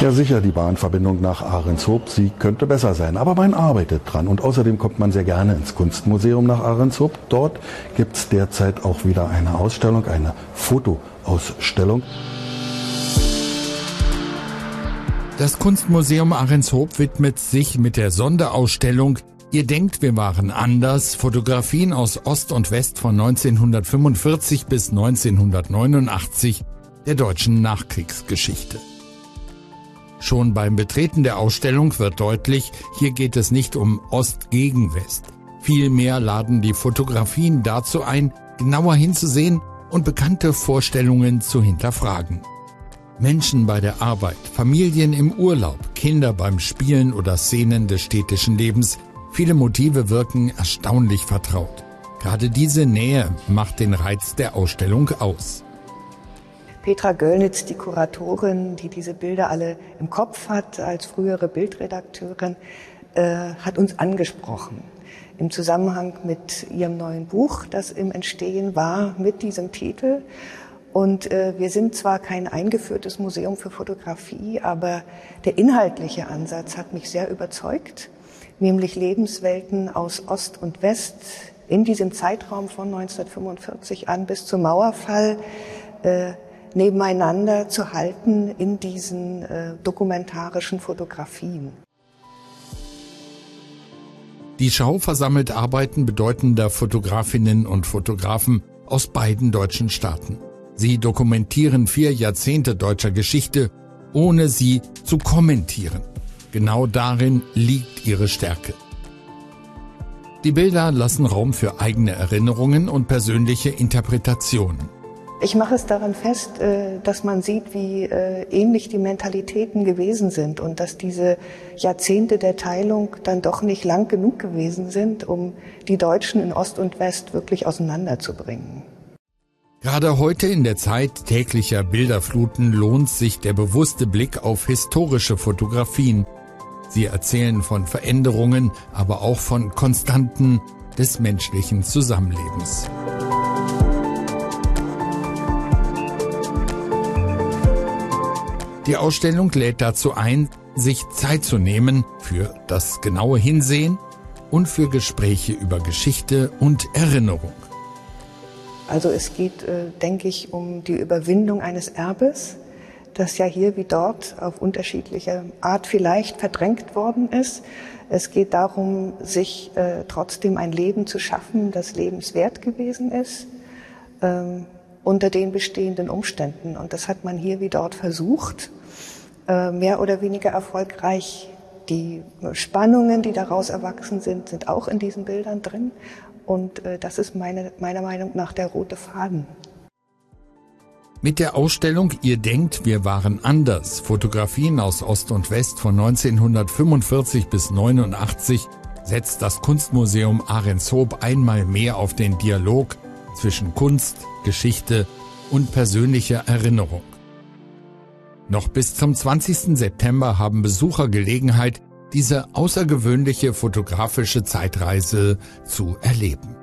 Ja sicher, die Bahnverbindung nach Ahrenshoop, sie könnte besser sein, aber man arbeitet dran. Und außerdem kommt man sehr gerne ins Kunstmuseum nach Ahrenshoop. Dort gibt es derzeit auch wieder eine Ausstellung, eine Fotoausstellung. Das Kunstmuseum Ahrenshoop widmet sich mit der Sonderausstellung Ihr denkt, wir waren anders, Fotografien aus Ost und West von 1945 bis 1989 der deutschen Nachkriegsgeschichte. Schon beim Betreten der Ausstellung wird deutlich, hier geht es nicht um Ost gegen West. Vielmehr laden die Fotografien dazu ein, genauer hinzusehen und bekannte Vorstellungen zu hinterfragen. Menschen bei der Arbeit, Familien im Urlaub, Kinder beim Spielen oder Szenen des städtischen Lebens. Viele Motive wirken erstaunlich vertraut. Gerade diese Nähe macht den Reiz der Ausstellung aus. Petra Göllnitz, die Kuratorin, die diese Bilder alle im Kopf hat, als frühere Bildredakteurin, hat uns angesprochen. Im Zusammenhang mit ihrem neuen Buch, das im Entstehen war, mit diesem Titel. Und wir sind zwar kein eingeführtes Museum für Fotografie, aber der inhaltliche Ansatz hat mich sehr überzeugt, nämlich Lebenswelten aus Ost und West in diesem Zeitraum von 1945 an bis zum Mauerfall nebeneinander zu halten in diesen dokumentarischen Fotografien. Die Schau versammelt Arbeiten bedeutender Fotografinnen und Fotografen aus beiden deutschen Staaten. Sie dokumentieren 4 Jahrzehnte deutscher Geschichte, ohne sie zu kommentieren. Genau darin liegt ihre Stärke. Die Bilder lassen Raum für eigene Erinnerungen und persönliche Interpretationen. Ich mache es daran fest, dass man sieht, wie ähnlich die Mentalitäten gewesen sind und dass diese Jahrzehnte der Teilung dann doch nicht lang genug gewesen sind, um die Deutschen in Ost und West wirklich auseinanderzubringen. Gerade heute in der Zeit täglicher Bilderfluten lohnt sich der bewusste Blick auf historische Fotografien. Sie erzählen von Veränderungen, aber auch von Konstanten des menschlichen Zusammenlebens. Die Ausstellung lädt dazu ein, sich Zeit zu nehmen für das genaue Hinsehen und für Gespräche über Geschichte und Erinnerung. Also es geht, denke ich, um die Überwindung eines Erbes, das ja hier wie dort auf unterschiedliche Art vielleicht verdrängt worden ist. Es geht darum, sich trotzdem ein Leben zu schaffen, das lebenswert gewesen ist, unter den bestehenden Umständen. Und das hat man hier wie dort versucht, mehr oder weniger erfolgreich. Die Spannungen, die daraus erwachsen sind, sind auch in diesen Bildern drin. Und das ist meiner Meinung nach der rote Faden. Mit der Ausstellung Ihr denkt, wir waren anders, Fotografien aus Ost und West von 1945 bis 1989, setzt das Kunstmuseum Ahrenshoop einmal mehr auf den Dialog zwischen Kunst, Geschichte und persönlicher Erinnerung. Noch bis zum 20. September haben Besucher Gelegenheit, diese außergewöhnliche fotografische Zeitreise zu erleben.